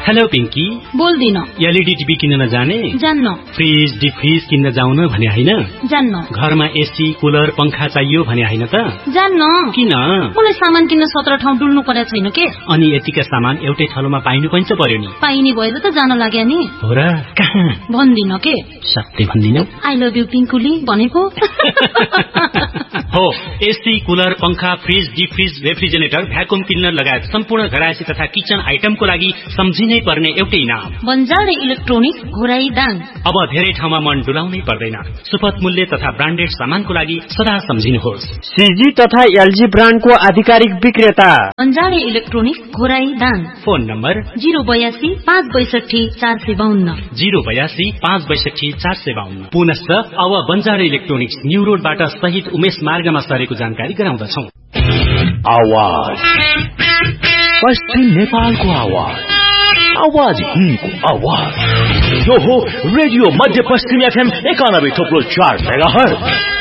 Hello Pinky, बोल्दिन। LED TV किन्न जाने? जान्न। फ्रिज डिफ्रिज किन्न जाउन भने हैन? जान्न। घरमा एसी कुलर पंखा चाहियो भने हैन त? जान्न। किन? मलाई सामान किन्न 17 ठाउँ डुल्नु पर्या छैन के। अनि यतिका सामान एउटै ठाउँमा पाइनु पनि त पर्यो नि। पाइने भएर त जान लाग्या नि। हो र? कहाँ? भन्दिन के। सत्य भन्दिनौ? आई लभ यु पिंकुली भनेको। हो, एसी कुलर पंखा फ्रिज डिफ्रिज रेफ्रिजरेटर भ्याकुम क्लिनर लगायत सम्पूर्ण घरायसी तथा किचन आइटमको लागि सम्झिनै पर्ने एउटै नाम, बन्जारे इलेक्ट्रोनिक्स घोराई दाङ। अब धेरै ठाउँमा मन डुलाउनै पर्दैन। सुपथ मूल्य तथा ब्रान्डेड सामानको लागि सदा सम्झिनुहोस्। सीजी तथा एलजी ब्रान्डको आधिकारिक विक्रेता बन्जारे electronics Ghorahi Dang. Phone number 082 562 452 082 562 452। पुनश्च अब बन्जारे इलेक्ट्रोनिक्स न्यू रोडबाट शहीद उमेश मार्गमा सरेको जानकारी गराउँदछौ। आवाज पश्चिम नेपालको आवाज, आवाज हिन्दको आवाज। यो हो रेडियो मध्य पश्चिम FM 91.4 मेगाहर्ज।